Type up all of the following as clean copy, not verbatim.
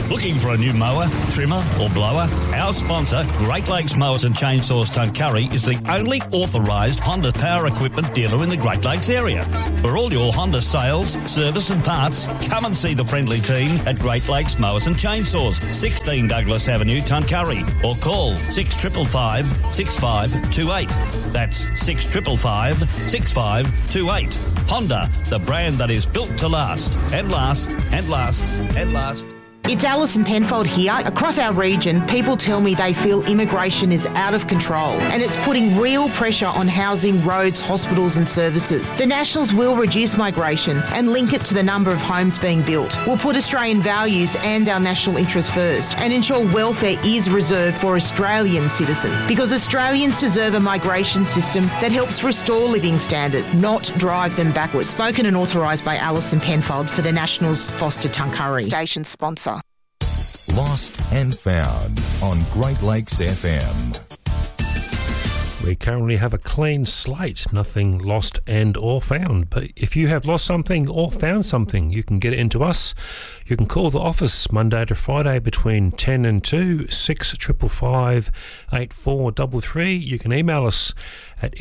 Looking for a new mower, trimmer or blower? Our sponsor, Great Lakes Mowers and Chainsaws Tuncurry, is the only authorised Honda power equipment dealer in the Great Lakes area. For all your Honda sales, service and parts, come and see the friendly team at Great Lakes Mowers and Chainsaws, 16 Douglas Avenue, Tuncurry, or call 6555 6528. That's 6555 6528. Honda, the brand that is built to last and last and last and last. It's Alison Penfold here. Across our region, people tell me they feel immigration is out of control and it's putting real pressure on housing, roads, hospitals and services. The Nationals will reduce migration and link it to the number of homes being built. We'll put Australian values and our national interests first and ensure welfare is reserved for Australian citizens, because Australians deserve a migration system that helps restore living standards, not drive them backwards. Spoken and authorised by Alison Penfold for the Nationals Foster Tuncurry. Station sponsor. Lost and Found on Great Lakes FM. We currently have a clean slate, nothing lost and or found. But if you have lost something or found something, you can get it into us. You can call the office Monday to Friday between 10 and 2, 6555 8433. You can email us at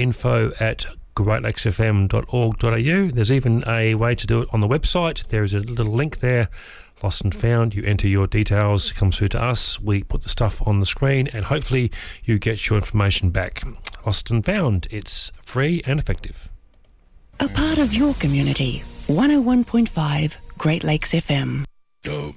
info@greatlakesfm.org.au. There's even a way to do it on the website. There is a little link there. Lost and found, you enter your details, it comes through to us, we put the stuff on the screen and hopefully you get your information back. Lost and found, it's free and effective. A part of your community, 101.5 Great Lakes FM.